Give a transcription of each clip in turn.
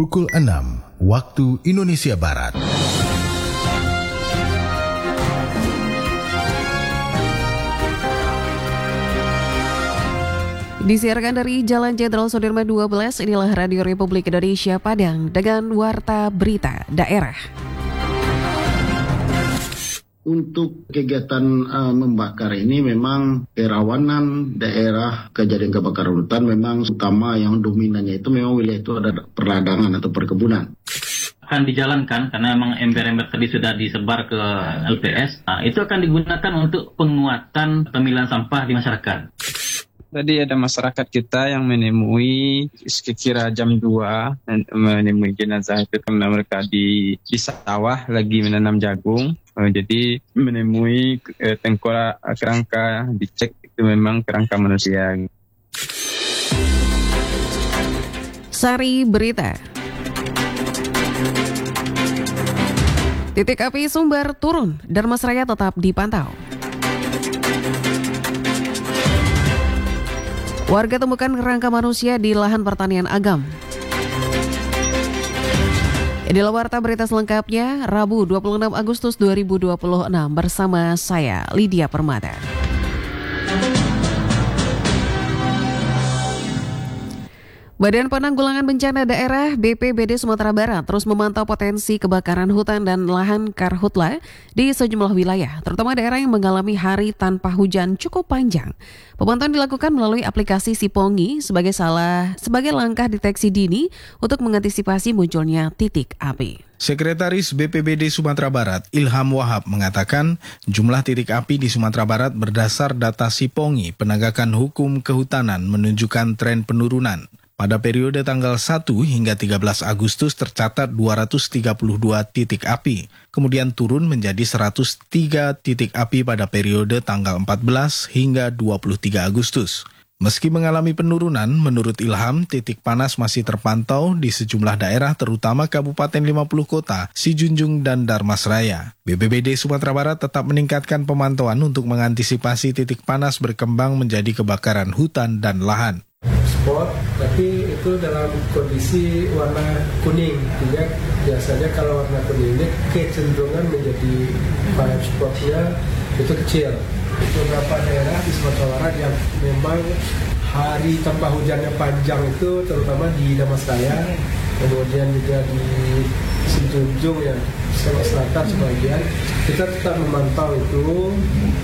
pukul 6 waktu Indonesia Barat. Disiarkan dari Jalan Jenderal Sudirman 12, inilah Radio Republik Indonesia Padang dengan Warta Berita Daerah. Untuk kegiatan membakar ini memang kerawanan daerah kejadian kebakaran hutan memang utama yang dominannya itu memang wilayah itu ada perladangan atau perkebunan. Akan dijalankan karena memang ember-ember tadi sudah disebar ke LPS. Itu akan digunakan untuk penguatan pemilihan sampah di masyarakat. Tadi ada masyarakat kita yang menemui sekira jam 2 menemui jenazah itu karena mereka di sawah lagi menanam jagung. Jadi menemui tengkorak kerangka, dicek itu memang kerangka manusia. Sari Berita. Titik api Sumber turun, Darmasraya tetap dipantau. Warga temukan kerangka manusia di lahan pertanian Agam. Inilah Warta Berita selengkapnya, Rabu 26 Agustus 2026 bersama saya, Lydia Permata. Badan Penanggulangan Bencana Daerah BPBD Sumatera Barat terus memantau potensi kebakaran hutan dan lahan karhutla di sejumlah wilayah, terutama daerah yang mengalami hari tanpa hujan cukup panjang. Pemantauan dilakukan melalui aplikasi Sipongi sebagai langkah deteksi dini untuk mengantisipasi munculnya titik api. Sekretaris BPBD Sumatera Barat, Ilham Wahab, mengatakan jumlah titik api di Sumatera Barat berdasar data Sipongi, penegakan hukum kehutanan menunjukkan tren penurunan. Pada periode tanggal 1 hingga 13 Agustus tercatat 232 titik api, kemudian turun menjadi 103 titik api pada periode tanggal 14 hingga 23 Agustus. Meski mengalami penurunan, menurut Ilham, titik panas masih terpantau di sejumlah daerah terutama Kabupaten 50 Kota, Sijunjung dan Darmasraya. BPBD Sumatera Barat tetap meningkatkan pemantauan untuk mengantisipasi titik panas berkembang menjadi kebakaran hutan dan lahan. Spot, tapi itu dalam kondisi warna kuning. Biasanya kalau warna kuning ini kecenderungan menjadi fire spotnya itu kecil. Beberapa daerah di Sumatera Barat yang memang hari tanpa hujannya panjang itu, terutama di Darmasraya, kemudian juga di Sijunjung ya, selatan sebagian, kita tetap memantau itu.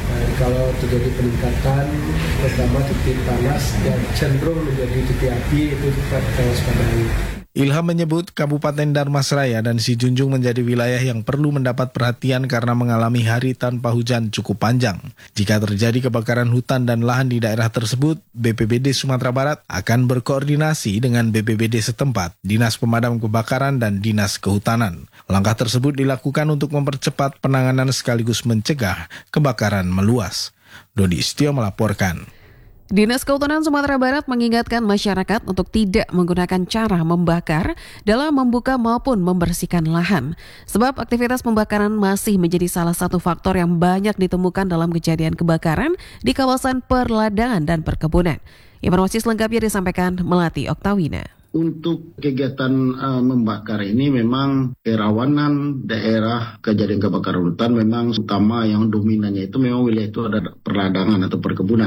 Kalau terjadi peningkatan, terutama titik panas yang cenderung menjadi titik api, itu tetap kita waspadai. Ilham menyebut Kabupaten Darmasraya dan Sijunjung menjadi wilayah yang perlu mendapat perhatian karena mengalami hari tanpa hujan cukup panjang. Jika terjadi kebakaran hutan dan lahan di daerah tersebut, BPBD Sumatera Barat akan berkoordinasi dengan BPBD setempat, Dinas Pemadam Kebakaran dan Dinas Kehutanan. Langkah tersebut dilakukan untuk mempercepat penanganan sekaligus mencegah kebakaran meluas. Dodi Istio melaporkan. Dinas Kehutanan Sumatera Barat mengingatkan masyarakat untuk tidak menggunakan cara membakar dalam membuka maupun membersihkan lahan. Sebab aktivitas pembakaran masih menjadi salah satu faktor yang banyak ditemukan dalam kejadian kebakaran di kawasan perladangan dan perkebunan. Informasi selengkapnya disampaikan Melati Oktawina. Untuk kegiatan membakar ini memang kerawanan daerah kejadian kebakaran hutan memang utama yang dominannya itu memang wilayah itu ada perladangan atau perkebunan.